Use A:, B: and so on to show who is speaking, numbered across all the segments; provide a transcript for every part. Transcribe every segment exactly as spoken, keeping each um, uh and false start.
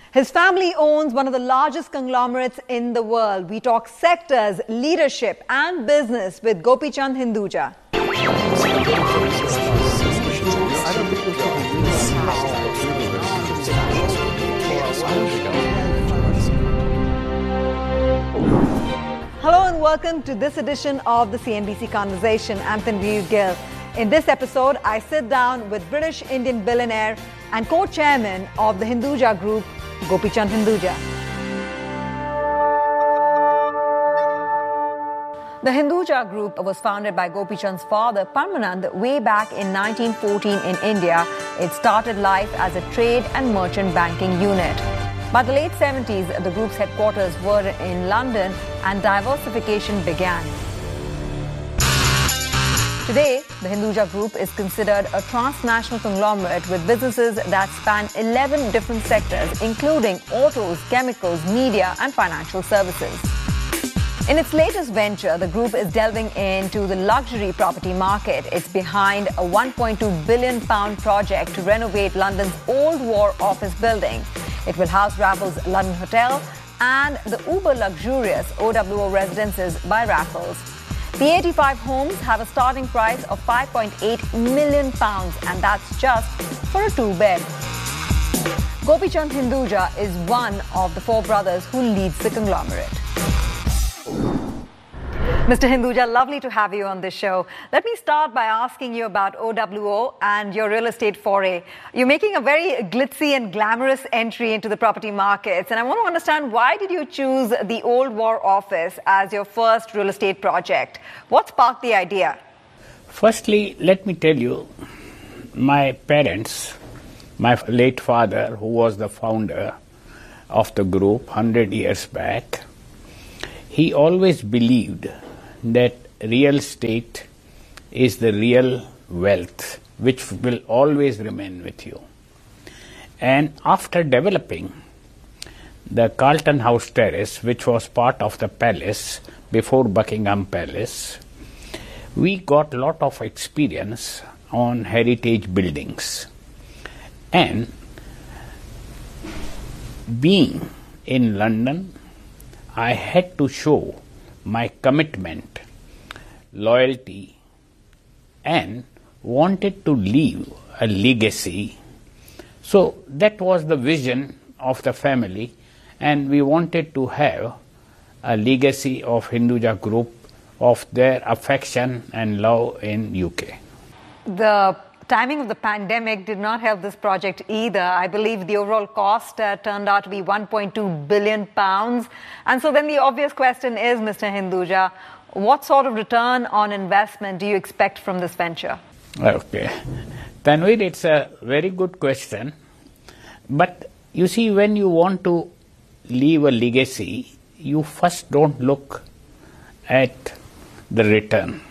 A: His family owns one of the largest conglomerates in the world. We talk sectors, leadership and business with Gopi Chand Hinduja. Hello and welcome to this edition of the C N B C Conversation. I'm Tanveer Gill. In this episode, I sit down with British Indian billionaire and co-chairman of the Hinduja Group, Gopi Chand Hinduja. The Hinduja Group was founded by Gopi Chand's father, Paramanand, way back in nineteen fourteen in India. It started life as a trade and merchant banking unit. By the late seventies, the group's headquarters were in London and diversification began. Today, the Hinduja Group is considered a transnational conglomerate with businesses that span eleven different sectors, including autos, chemicals, media, and financial services. In its latest venture, the group is delving into the luxury property market. It's behind a one point two billion pound project to renovate London's old war office building. It will house Raffles London Hotel and the uber-luxurious O W O residences by Raffles. The eighty-five homes have a starting price of five point eight million pounds, and that's just for a two-bed. Gopi Chand Hinduja is one of the four brothers who leads the conglomerate. Mister Hinduja, lovely to have you on this show. Let me start by asking you about O W O and your real estate foray. You're making a very glitzy and glamorous entry into the property markets, and I want to understand, why did you choose the Old War Office as your first real estate project? What sparked the idea?
B: Firstly, let me tell you, my parents, my late father, who was the founder of the group one hundred years back, he always believed that real estate is the real wealth which will always remain with you. And after developing the Carlton House Terrace, which was part of the palace before Buckingham Palace, we got a lot of experience on heritage buildings. And being in London, I had to show my commitment, loyalty, and wanted to leave a legacy. So that was the vision of the family, and we wanted to have a legacy of Hinduja Group, of their affection and love in U K.
A: The timing of the pandemic did not help this project either. I believe the overall cost uh, turned out to be one point two billion pounds. And so then the obvious question is, Mister Hinduja, what sort of return on investment do you expect from this venture?
B: Okay. Tanveer, it's a very good question. But you see, when you want to leave a legacy, you first don't look at the return.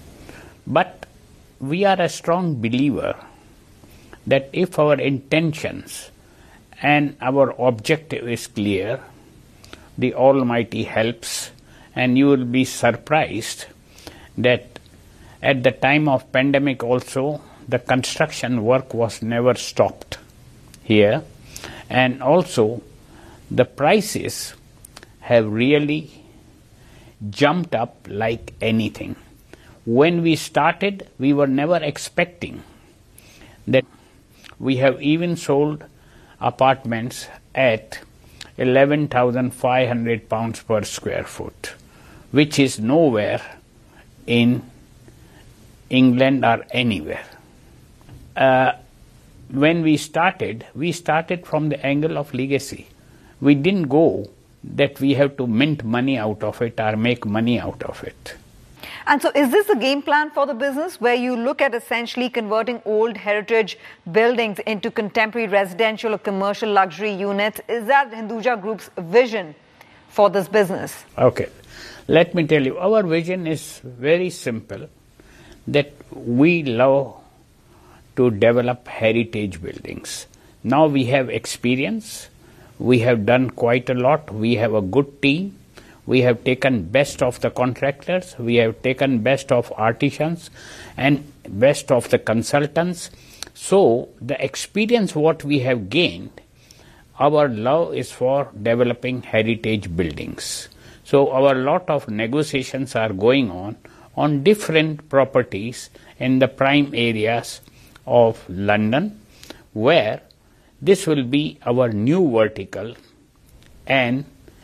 B: But we are a strong believer that if our intentions and our objective is clear, the Almighty helps, and you will be surprised that at the time of pandemic also, the construction work was never stopped here, and also the prices have really jumped up like anything. When we started, we were never expecting that. We have even sold apartments at eleven thousand five hundred pounds per square foot, which is nowhere in England or anywhere. Uh, when we started, we started from the angle of legacy. We didn't go that we have to mint money out of it or make money out of it.
A: And so is this the game plan for the business, where you look at essentially converting old heritage buildings into contemporary residential or commercial luxury units? Is that Hinduja Group's vision for this business?
B: Okay. Let me tell you, our vision is very simple, that we love to develop heritage buildings. Now we have experience, we have done quite a lot, we have a good team. We have taken best of the contractors, we have taken best of artisans and best of the consultants. So the experience what we have gained our love is for developing heritage buildings. So our lot of negotiations are going on on different properties in the prime areas of London, where this will be our new vertical, and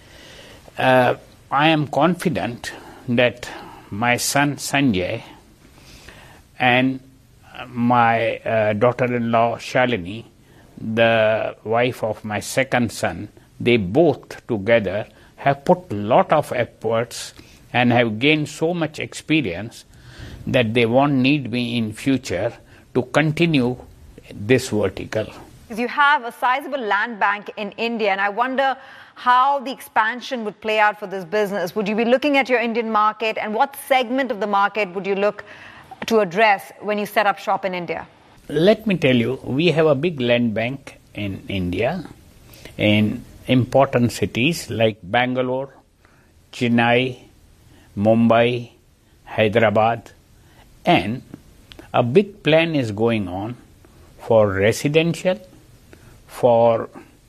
B: uh, I am confident that my son Sanjay and my uh, daughter-in-law Shalini, the wife of my second son, they both together have put a lot of efforts and have gained so much experience that they won't need me in future to continue this vertical.
A: You have a sizable land bank in India, and I wonder how the expansion would play out for this business. Would you be looking at your Indian market, and what segment of the market would you look to address when you set up shop in India?
B: Let me tell you, we have a big land bank in India, in important cities like Bangalore, Chennai, Mumbai, Hyderabad, and a big plan is going on for residential, for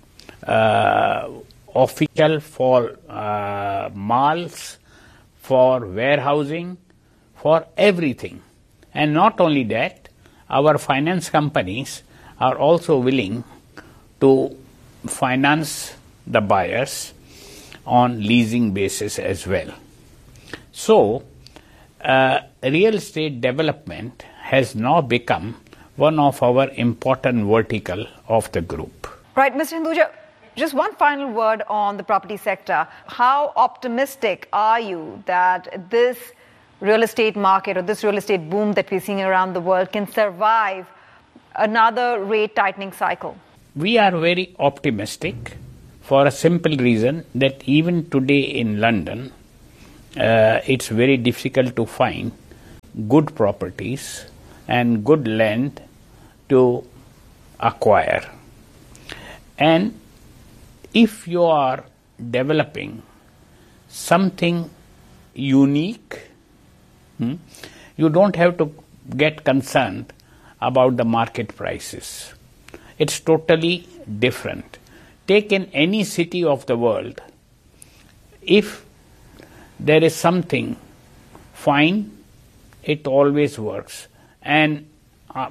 B: uh, official, for uh, malls, for warehousing, for everything. And not only that, our finance companies are also willing to finance the buyers on leasing basis as well. So, uh, real estate development has now become one of our important vertical of the group.
A: Right, Mister Hinduja, just one final word on the property sector. How optimistic are you that this real estate market or this real estate boom that we're seeing around the world can survive another rate tightening cycle?
B: We are very optimistic for a simple reason that even today in London, uh, it's very difficult to find good properties and good land to acquire. And if you are developing something unique, hmm, you don't have to get concerned about the market prices. It's totally different. Take in any city of the world, if there is something fine, it always works. And